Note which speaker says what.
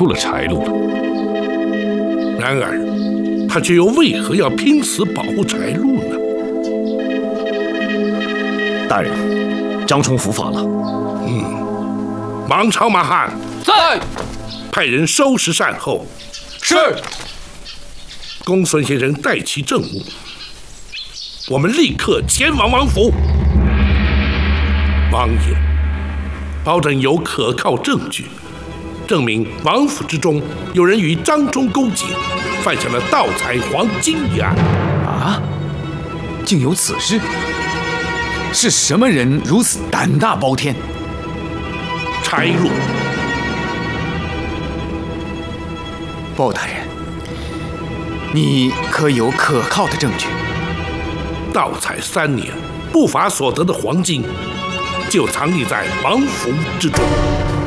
Speaker 1: 住了柴禄了。
Speaker 2: 然而，他却又为何要拼死保护柴禄呢？
Speaker 3: 大人，张冲伏法了。
Speaker 2: 王朝马汉
Speaker 4: 在，
Speaker 2: 派人收拾善后。
Speaker 4: 是。
Speaker 2: 公孙先生带齐政务，我们立刻前往王府。王爷，保证有可靠证据，证明王府之中有人与张冲勾结，犯下了盗采黄金一案。
Speaker 5: 啊，竟有此事？是什么人如此胆大包天？
Speaker 2: 柴禄。
Speaker 5: 鲍大人，你可有可靠的证据？
Speaker 2: 盗采3年，不法所得的黄金就藏匿在王府之中。